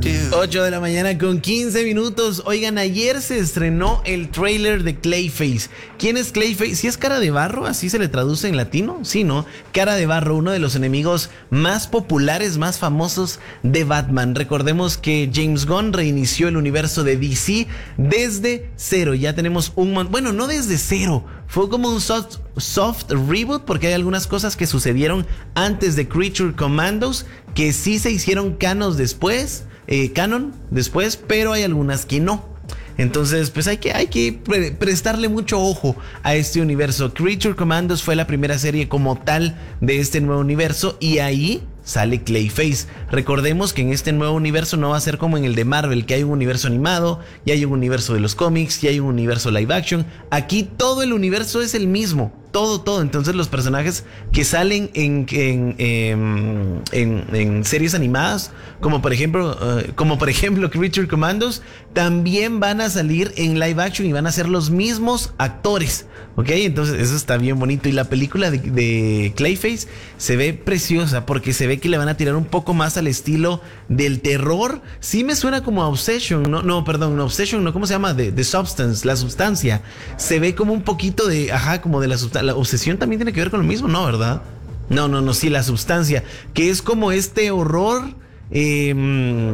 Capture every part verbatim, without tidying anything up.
ocho de la mañana con quince minutos. Oigan, ayer se estrenó el tráiler de Clayface. ¿Quién es Clayface? ¿Sí es cara de barro? ¿Así se le traduce en latino? Sí, ¿no? Cara de barro, uno de los enemigos más populares, más famosos de Batman. Recordemos que James Gunn reinició el universo de D C desde cero. Ya tenemos un... Mon- bueno, no desde cero. Fue como un soft, soft reboot porque hay algunas cosas que sucedieron antes de Creature Commandos que sí se hicieron canos después. Eh, canon después, pero hay algunas que no. Entonces, pues hay que, hay que pre- prestarle mucho ojo a este universo. Creature Commandos fue la primera serie como tal de este nuevo universo y ahí sale Clayface. Recordemos que en este nuevo universo no va a ser como en el de Marvel, que hay un universo animado, y hay un universo de los cómics, y hay un universo live action. Aquí todo el universo es el mismo. Todo, todo. Entonces los personajes que salen en, en, en, en, en series animadas, como por ejemplo, uh, como por ejemplo Creature Commandos, también van a salir en live action y van a ser los mismos actores. ¿Ok? Entonces eso está bien bonito. Y la película de, de Clayface se ve preciosa porque se ve que le van a tirar un poco más al estilo del terror. Sí me suena como a Obsession. No, no, perdón, no, Obsession, no, ¿cómo se llama? De, de Substance, la sustancia. Se ve como un poquito de, ajá, como de la sustancia. La obsesión también tiene que ver con lo mismo, ¿no? ¿Verdad? No, no, no, sí, la sustancia. Que es como este horror eh,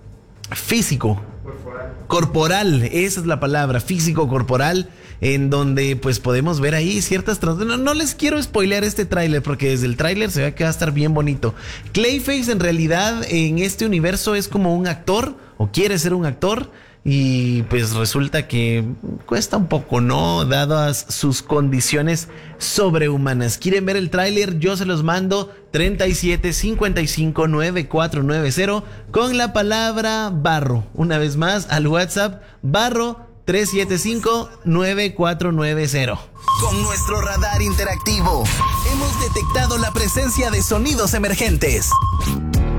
físico. Corporal. Corporal, esa es la palabra, físico, corporal. En donde pues podemos ver ahí ciertas trans... no, no les quiero spoilear este tráiler porque desde el tráiler se ve que va a estar bien bonito. Clayface en realidad en este universo es como un actor o quiere ser un actor y pues resulta que cuesta un poco, ¿no? Dadas sus condiciones sobrehumanas. ¿Quieren ver el tráiler? Yo se los mando treinta y siete cincuenta y cinco noventa y cuatro noventa con la palabra barro. Una vez más al WhatsApp barro tres siete cinco nueve cuatro nueve cero. Con nuestro radar interactivo hemos detectado la presencia de sonidos emergentes.